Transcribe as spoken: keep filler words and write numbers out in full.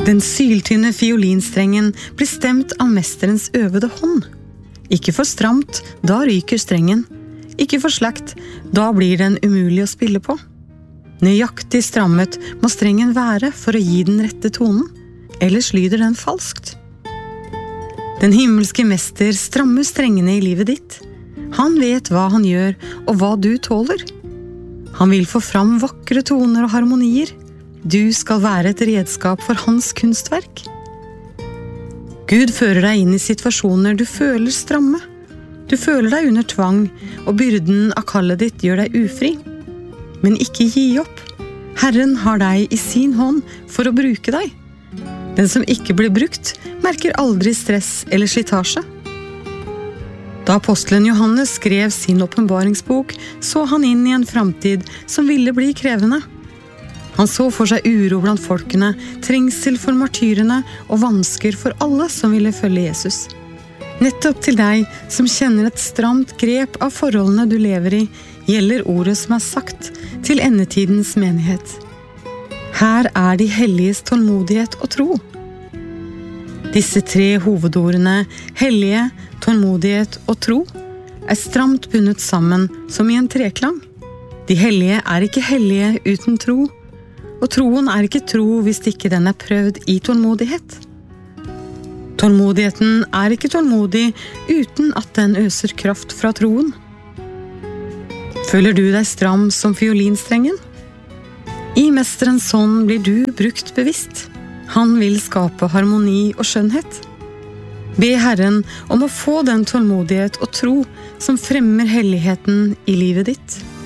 Den syltynne fiolinstrengen blir stemt av mesterens øvede hånd. Ikke for stramt, da ryker strengen. Ikke for slakt, da blir den umulig å spille på. Nøyaktig strammet må strengen være for å gi den rette tonen, ellers lyder den falskt. Den himmelske mester strammer strengene i livet ditt. Han vet hva han gjør og hva du tåler. Han vil få fram vakre toner og harmonier. Du skal være et redskap for hans kunstverk. Gud fører deg inn i situasjoner du føler stramme. Du føler deg under tvang, og byrden av kallet ditt gjør deg ufri. Men ikke gi opp. Herren har deg i sin hånd for å bruke deg. Den som ikke blir brukt, merker aldri stress eller slitasje. Da apostelen Johannes skrev sin åpenbaringsbok, så han inn i en framtid som ville bli krevende. Han så for seg uro blant folkene, trengsel for martyrene og vansker for alle som ville følge Jesus. Nettopp til deg som kjenner et stramt grep av forholdene du lever i, gjelder ordet som er sagt til endetidens menighet. Her er de helliges tålmodighet og tro. Disse tre hovedordene, hellige, tålmodighet og tro, er stramt bundet sammen som i en treklang. De hellige er ikke hellige uten tro, og troen er ikke tro hvis ikke den er prøvd i tålmodighet. Tålmodigheten er ikke tålmodig uten at den øser kraft fra troen. Føler du deg stram som fiolinstrengen? I mesterens hånd blir du brukt bevisst. Han vil skape harmoni og skjønnhet. Be Herren om å få den tålmodighet og tro som fremmer helligheten i livet ditt.